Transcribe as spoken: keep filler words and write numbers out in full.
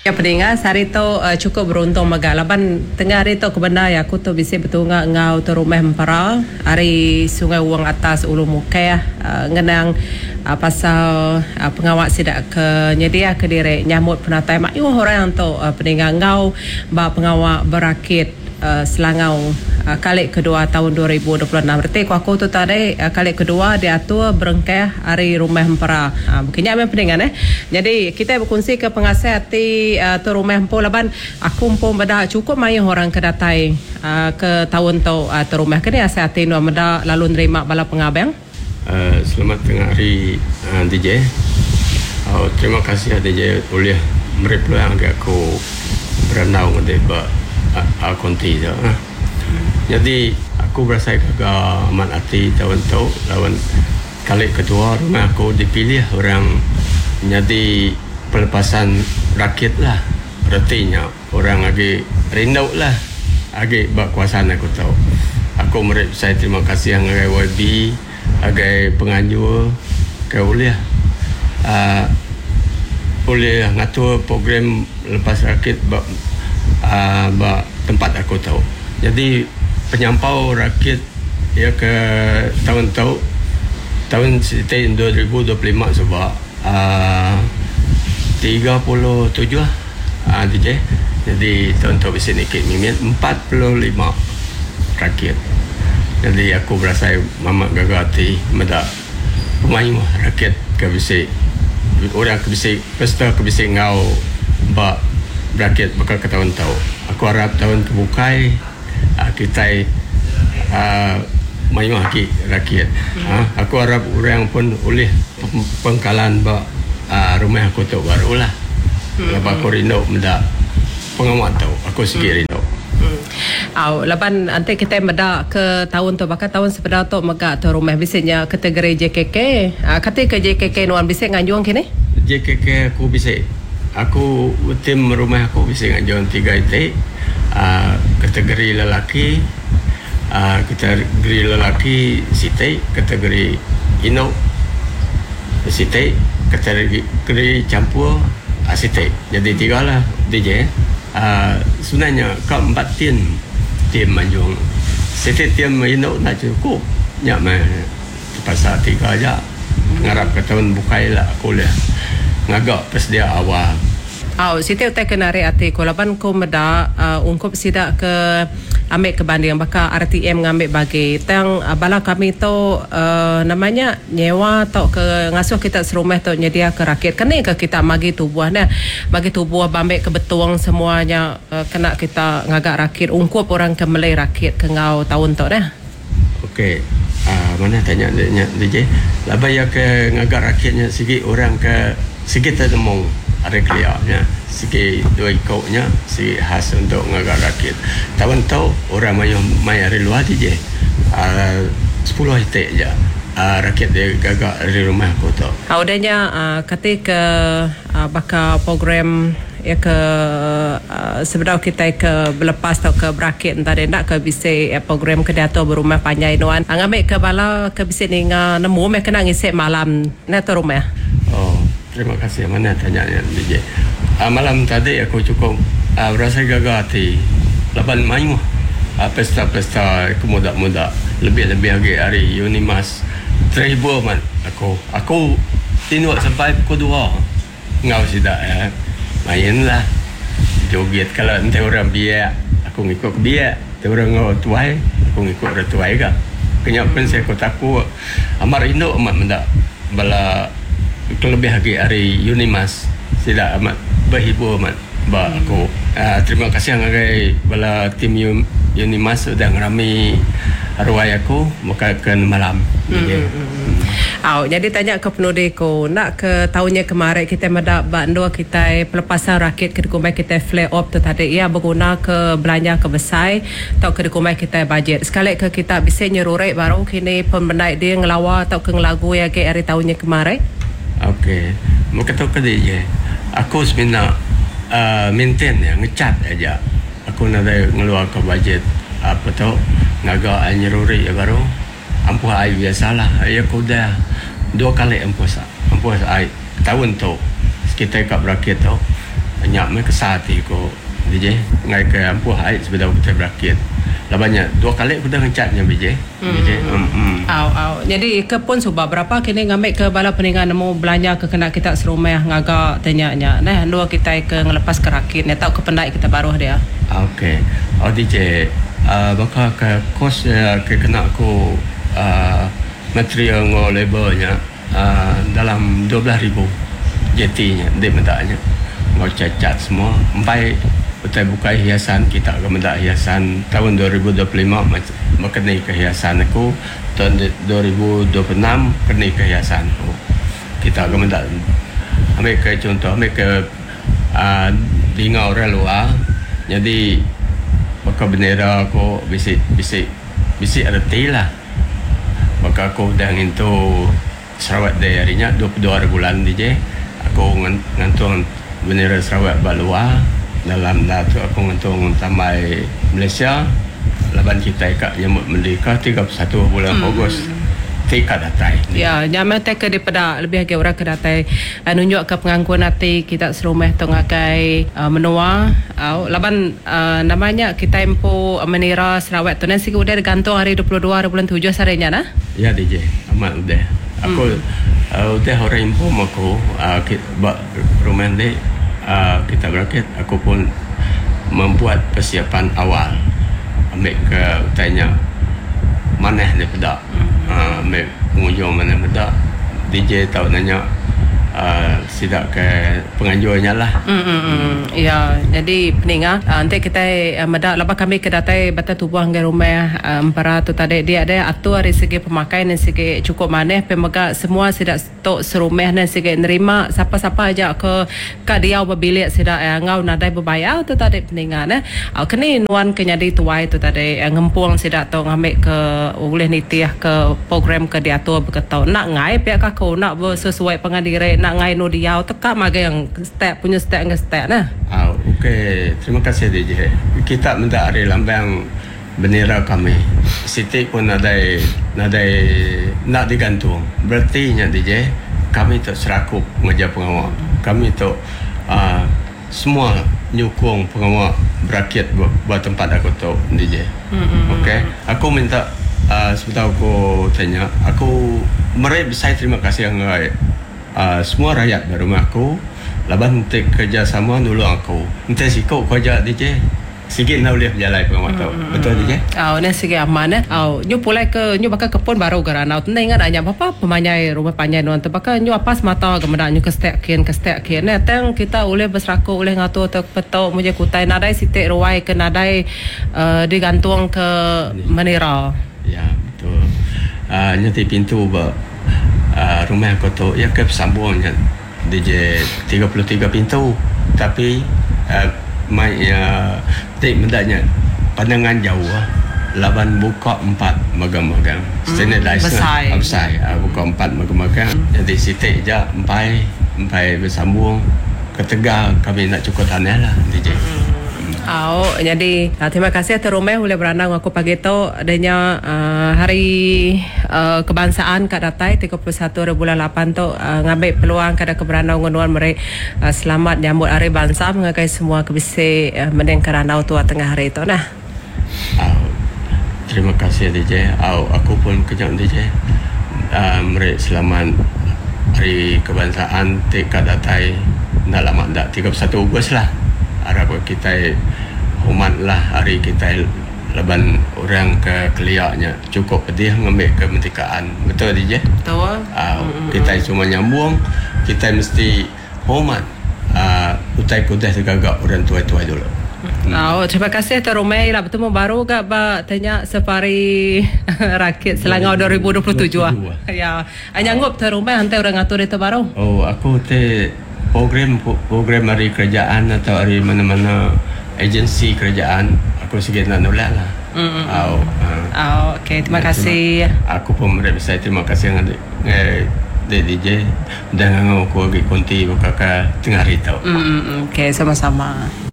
Ya peningat hari tu uh, cukup beruntung magalaban tengah hari tu kebenar ya aku tu bisa betul ngau ngau tu rumah Mempera hari Sungai Uang Atas Ulu Mukeh uh, ngenang uh, pasal uh, pengawak sidak ke nyedia ke diri nyamut penatai mak yu orang tu uh, peningat ngau ba pengawak berakit uh, Selangau uh, kali kedua tahun dua ribu dua puluh enam. Berarti aku tu tadi uh, kali kedua diatur berengkeh hari rumah Mempera. Uh, Mungkinnya memang peningat eh. Jadi kita berkongsi ke pengasih hati uh, tu rumah empu laban aku empu benda cukup mai orang kedatai uh, ke tahun tu uh, tu rumah kini asih hati nu benda lalu nerima bala pengabang. Uh, selamat tengah hari uh, D J. Oh, terima kasih D J boleh mereply yang aku berenau ngade ba akunti tu. Uh. Jadi aku berasa kagak amat hati tahun tu lawan kali kedua rumah aku dipilih orang jadi pelepasan rakyat lah. Artinya orang lagi rindu lah lagi berkuasaan aku tahu. Aku merep saya terima kasih yang agai Y B agai penganjur ke boleh uh, boleh ngatur program lepas rakyat ba, uh, ba, tempat aku tahu. Jadi penyampau rakyat ya ke tahun tahu tahun tahun dua ribu dua puluh lima sebab uh, tiga puluh tujuh ah D J. Jadi tahun-tahun di sini ke mimin empat puluh lima rakyat. Jadi aku berasa mamak gagati meda pemain rakyat ke bisi orang ke bisi pesta ke bisi ngau ba rakyat bakal ke tahun-tahun. Aku harap tahun kebukai uh, kita uh, main haki rakyat. Ha, aku harap orang pun oleh pengkalan ba uh, rumah aku tu barulah. Hmm. Lepas aku rindu menda pengamat tahu. Aku sikit hmm. rindu. Hmm. Au laban nanti kita meda ke tahun tu bakal tahun sebenar tu mega tu rumah bisanya kategori J K K. Uh, kata ke J K K nuan bisik nganjuang kini? J K K aku bisik. Aku tim rumah aku bisik nganjuang tiga itu. Uh, kategori lelaki Uh, kategori lelaki Siti, kategori Ino Siti, kategori campur uh, Siti. Jadi tiga lah D J. Uh, sebenarnya keempat tim tim Manjung Siti tim Ino nak cukup nyak mah pasal tiga aja ngarap ke tahun bukai lah aku lah ngagak pas dia awal. Oh, Siti utai kenari ati kolaban ko meda uh, ungkop sida ke ambil ke banding baka R T M ngambil bagi tang uh, bala kami tu uh, namanya nyewa atau ke ngasuh kita serumah tu nyedia ke rakyat kena ke kita bagi tubuh nah bagi tubuh bambek ke betuang semuanya uh, kena kita ngagak rakyat ungkop orang ke melai rakyat ke ngau tahun tu nah. Okey. Uh, mana tanya dia D J laba ya ke ngagak rakyatnya segi orang ke segi tedemong ada kliarnya sikit dua ikutnya si khas untuk ngagak rakyat. Tahun tu orang mayu mai dari luar je. Uh, sepuluh hitik je. Uh, rakyat dia gagak dari rumah aku tu. Audanya uh, ketika uh, bakal program ya ke uh, sebenarnya kita ke berlepas atau ke berakit entah dia nak ke bisa ya, program ke dato berumah panjang nuan. Ngambil ke bala ke bisa ni nemu me kena ngisi malam na tu rumah. Oh, terima kasih mana tanya D J. Uh, malam tadi aku cukup uh, berasa gagah hati lapan main uh, pesta-pesta kemuda-muda lebih-lebih lagi hari Unimas terhibur man aku aku tinuk sampai pukul dua ngau sidak ya main lah joget kalau nanti orang biar aku ngikut biar nanti orang ngau tuai aku ngikut orang tuai ke kenyapan saya aku takut amar induk amat mendak bala kelebih lagi hari Unimas tidak amat berhibur amat ba aku uh, terima kasih ngagai bala tim Unimas sudah ngerami arwah aku makakan malam. Hmm. Yeah. Hmm. Oh, jadi tanya ke penudi ko nak ke tahunnya kemarin kita meda bandua kita pelepasan rakyat ke kumai kita fly off tu tadi ya berguna ke belanja ke besai atau ke kumai kita budget sekali ke kita bisa nyerurai baru kini pembenai dia ngelawa atau ke ngelagu ya ke hari tahunnya kemarin. Okey, mau kata ke dia aku sebenarnya uh, maintain ya ngecat aja aku nak ngeluar ke budget apa tu ngaga nyeruri ya baru ampuh ai biasalah ya aku dah dua kali ampuh sa ampuh ai tahun tu kita kat rakyat tu banyak mai kesati ko D J ngai ke ampuh ai sebelum kita berakit lah banyak dua kali aku dah ngecatnya D J D J hmm au au jadi ke pun subah berapa kini ngambil ke bala peningan nemu belanja ke kena kita serumah ngagak tanya-nya nah dua kita ke ngelepas ke rakit ni tahu ke pendai kita baru dia okey oh D J uh, bakal ke kos uh, ke kena aku uh, material ngo labelnya uh, dalam dua belas ribu J T-nya dia mendaknya mau cacat semua sampai betul buka hiasan kita akan mendak hiasan tahun dua ribu dua puluh lima mengenai kehiasan aku tahun dua ribu dua puluh enam mengenai kehiasan aku kita akan mendak ambil ke contoh ambil ke uh, dingau orang luar jadi maka bendera aku bisik bisik bisik reti lah maka aku dah ngintu Sarawak dari harinya dua puluh dua hari bulan D J aku ngantung bendera Sarawak bak luar dalam datu aku ngantung tamai Malaysia laban kita ikat nyamuk merdeka tiga puluh satu bulan hmm. Ogos tika datai ya nyamuk teka di pada lebih lagi orang ke datai uh, nunjuk ke pengangkuan nanti kita serumah tongakai uh, menua uh, laban uh, namanya kita impo uh, menira Sarawak tu nanti udah gantung hari dua puluh dua hari bulan tujuh sarinya nah ya D J amat udah aku hmm. uh, udah orang impo aku uh, buat rumah ni uh, kita berakit aku pun membuat persiapan awal ambil ke tanya mana ni pedak uh, ambil pengunjung mana pedak D J tahu nanya uh, sidak ke penganjurnya lah mm, mm, mm. ya jadi pening ah uh, nanti kita uh, medak lepas kami ke datai bata tubuh ke rumah uh, empara tu tadi dia ada atur dari segi pemakaian dan segi cukup maneh pemega semua sidak stok serumah dan segi nerima siapa-siapa aja ke ke dia berbilik sidak uh, ngau nadai berbayar tu tadi peningan eh uh, kini nuan kenyadi tuai tu tadi uh, ngempung sidak tu ngambil ke boleh nitiah ke program ke diatur berketau nak ngai pihak kau nak sesuai pengadire nak ngai no dia tekak maga yang step punya step dengan step nah. Ah, okey. Terima kasih D J. Kita minta hari lambang bendera kami. Siti pun ada ada nak digantung. Berarti nya D J kami tu serakup mengajar pengawal. Kami tu uh, semua nyukung pengawal berakhir buat, buat tempat aku tu D J. Mm-hmm. Okey. Aku minta uh, sebentar aku tanya. Aku mari saya terima kasih dengan uh, semua rakyat di rumah aku. Laban untuk kerjasama dulu aku. Nanti sikau kerja D J. Sikit nak boleh berjalan pengamat tahu. Mm-hmm. Betul D J? Oh, ni sikit aman eh. Oh, nyu pulai ke nyu bakal kepun baru geranau. Tu ingat anya apa pemanyai rumah panjai nuan tu bakal nyu apa semata gemeda nyu ke stek kian ke stek kian. Nah, teng kita boleh berseraku boleh ngatur tok petau muje kutai nadai sitik ruai ke nadai uh, digantung ke menira. Ya, betul. Ah, uh, nyati pintu ba uh, rumah aku tu ya ke sambungnya D J tiga puluh tiga pintu tapi uh, mai uh, tik mendaknya pandangan jauh lah. Laban buka empat magang-magang standard hmm, license besar uh, buka empat magang-magang hmm. Jadi sitik je empai empai bersambung ke Tegar kami nak cukup tanah lah D J. hmm. Oh, jadi uh, terima kasih atas rumah boleh beranang aku pagi tu adanya uh, hari uh, kebangsaan kat datai tiga puluh satu bulan lapan tu uh, ngambil peluang kada keberanang ngunuan mereka uh, selamat nyambut hari bangsa mengagai semua kebisi uh, mendeng keranau tu tengah hari tu nah. Oh, terima kasih D J. Oh, aku pun kejap D J. Uh, mereka selamat hari kebangsaan kat datai nak lama dak tiga puluh satu Ogos lah. Harap kita hormatlah hari kita leban orang ke keliaknya cukup pedih ngambil kemerdekaan. Betul D J? Betul. Uh, mm-hmm. Kita cuma nyambung, kita mesti hormat uh, utai kudah segagak orang tua-tua dulu. Oh, terima kasih Tuan Romai lah betul baru gak ba tanya safari rakit Selangor dua ribu dua puluh tujuh ah. Ya, nyanggup Tuan Romai hantar orang ngatur itu baru. Oh, aku te program program hari kerajaan atau hari mana-mana agensi kerajaan aku sikit nak nolak lah. Mm-hmm. Oh, uh, oh, okey, terima kasih. Aku pun mereka saya terima kasih dengan eh, D J dan dengan aku lagi konti buka tengah hari tau. Mm-hmm. Okey, sama-sama.